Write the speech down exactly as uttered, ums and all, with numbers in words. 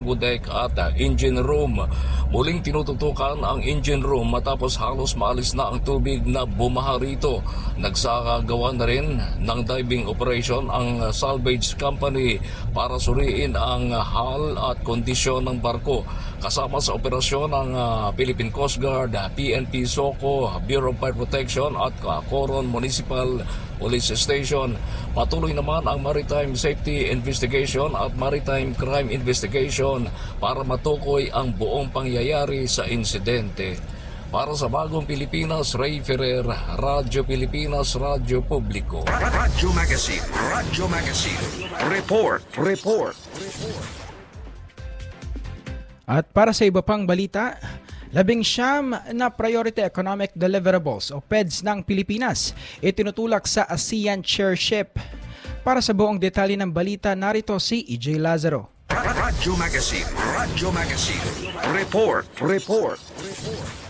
cargo deck at engine room. Muling tinututukan ang engine room matapos halos maalis na ang tubig na bumaha rito. Nagsakagawa na rin ng diving operation ang salvage company para suriin ang hull at kondisyon ng barko. Kasama sa operasyon ng Philippine Coast Guard, P N P SOCO, Bureau of Fire Protection at Coron Municipal Police Station. Patuloy naman ang Maritime Safety Investigation at Maritime Crime Investigation para matukoy ang buong pangyayari sa insidente. Para sa Bagong Pilipinas, Ray Ferrer, Radyo Pilipinas, Radyo Publiko. Radyo Magazine, Radyo Magazine. Report, report. At para sa iba pang balita, labing siyam na Priority Economic Deliverables o P E D S ng Pilipinas itinutulak sa ASEAN Chairship. Para sa buong detalye ng balita, narito si E J Lazaro. Radyo Magazine, Radyo Magazine. Report, report.